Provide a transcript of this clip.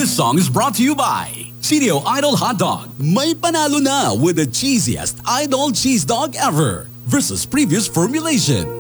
This song is brought to you by CDO Idol Hot Dog. May panalo na with the cheesiest Idol cheese dog ever versus previous formulation.